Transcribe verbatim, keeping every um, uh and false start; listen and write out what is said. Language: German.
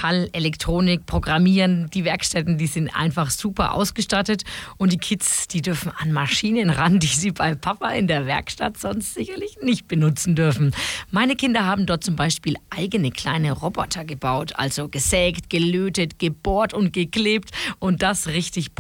Metall, Elektronik, Programmieren. Die Werkstätten, die sind einfach super ausgestattet. Und die Kids, die dürfen an Maschinen ran, die sie bei Papa in der Werkstatt sonst sicherlich nicht benutzen dürfen. Meine Kinder haben dort zum Beispiel eigene kleine Roboter gebaut. Also gesägt, gelötet, gebohrt und geklebt. Und das richtig